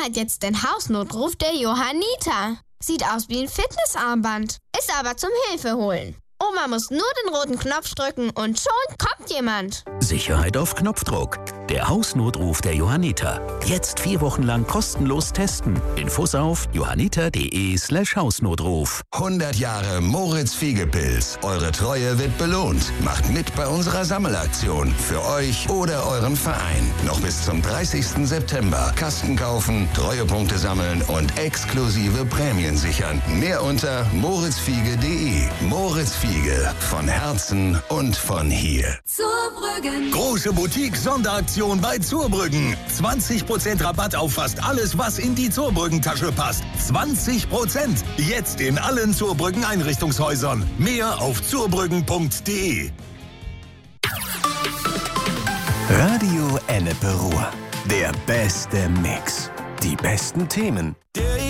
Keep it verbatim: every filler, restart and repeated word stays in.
hat jetzt den Hausnotruf der Johanniter. Sieht aus wie ein Fitnessarmband, ist aber zum Hilfeholen. Oma muss nur den roten Knopf drücken und schon kommt jemand. Sicherheit auf Knopfdruck. Der Hausnotruf der Johanniter. Jetzt vier Wochen lang kostenlos testen. Infos auf johanniter.de slash Hausnotruf. hundert Jahre Moritz Fiegepilz. Eure Treue wird belohnt. Macht mit bei unserer Sammelaktion. Für euch oder euren Verein. Noch bis zum dreißigsten September. Kasten kaufen, Treuepunkte sammeln und exklusive Prämien sichern. Mehr unter moritzfiege punkt de. Moritz Fiege. Von Herzen und von hier. Zurbrüggen. Große Boutique-Sonderaktion bei Zurbrüggen. zwanzig Prozent Rabatt auf fast alles, was in die Zurbrüggen-Tasche passt. zwanzig Prozent. Jetzt in allen Zurbrüggen-Einrichtungshäusern. Mehr auf zurbrüggen punkt de. Radio Ennepe Ruhr. Der beste Mix. Die besten Themen. Der